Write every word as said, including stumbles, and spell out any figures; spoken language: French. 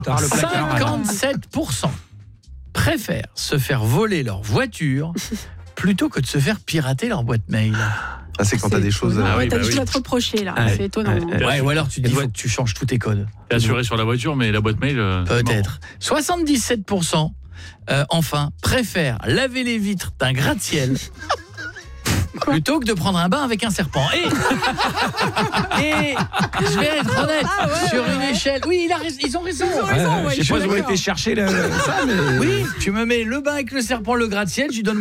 Par le placard. cinquante-sept pour cent préfèrent se faire voler leur voiture plutôt que de se faire pirater leur boîte mail. Ah, c'est quand t'as des choses. Ah à... ouais, t'as bah des oui. choses à te reprocher là, Ah, c'est étonnant. Ouais, ouais, ouais, ou alors tu dis faut que tu changes tous tes codes. T'es assuré sur la voiture, mais la boîte mail. euh, Peut-être. soixante-dix-sept pour cent euh, enfin préfèrent laver les vitres d'un gratte-ciel plutôt que de prendre un bain avec un serpent. Et, et je vais être honnête, Ah ouais, sur ouais, une ouais. échelle, oui, il a rais- ils ont raison. Ils ont raison, ouais, je je sais suis pas où d'accord. été chercher le- ça, mais. Oui, tu me mets le bain avec le serpent, le gratte-ciel, je lui donne